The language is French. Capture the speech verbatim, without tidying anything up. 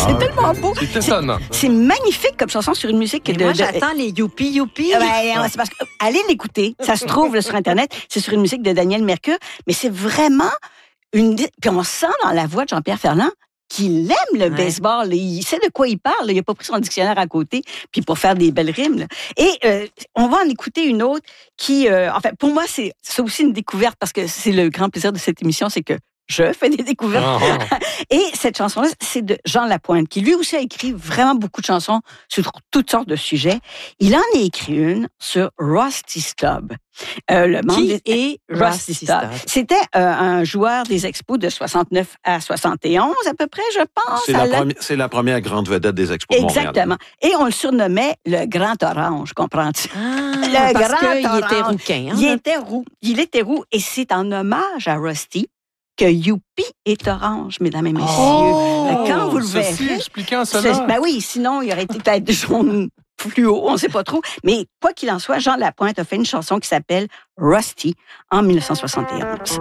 c'est ah, tellement beau. C'est étonnant. C'est, c'est magnifique comme chanson sur une musique Mais de... moi, de... j'attends les youpi youpi. Ben, c'est parce que, allez l'écouter. Ça se trouve là, sur Internet. C'est sur une musique de Daniel Mercure. Mais c'est vraiment une... Puis on sent dans la voix de Jean-Pierre Ferland qu'il aime le ouais. baseball. Il sait de quoi il parle. Il n'a pas pris son dictionnaire à côté puis pour faire des belles rimes. Là. Et euh, on va en écouter une autre qui... Euh, en fait, pour moi, c'est, c'est aussi une découverte parce que c'est le grand plaisir de cette émission, c'est que je fais des découvertes. Oh. Et cette chanson-là, c'est de Jean Lapointe, qui lui aussi a écrit vraiment beaucoup de chansons sur toutes sortes de sujets. Il en a écrit une sur Rusty Stubb. Euh, le membre qui des... est Rusty Stubb? C'était euh, un joueur des Expos de soixante-neuf à soixante et onze, à peu près, je pense. C'est la, la... Premi- c'est la première grande vedette des Expos de Montréal. Exactement. Et on le surnommait le Grand Orange, comprends-tu? Ah, le parce Grand qu'il Orange. était rouquin. Hein? Il était roux. Il était roux. Et c'est en hommage à Rusty que Youpi est orange, mesdames et messieurs. Oh, Quand vous le ceci verrez... expliquant cela. Ben oui, sinon, il aurait été peut-être jaune fluo, on ne sait pas trop. Mais quoi qu'il en soit, Jean Lapointe a fait une chanson qui s'appelle Rusty en dix-neuf cent soixante et onze.